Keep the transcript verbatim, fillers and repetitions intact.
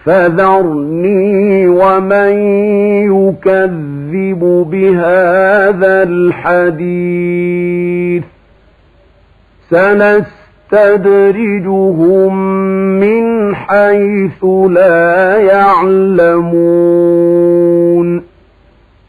فذرني ومن يكذب بهذا الحديث سنستدرجهم من حيث لا يعلمون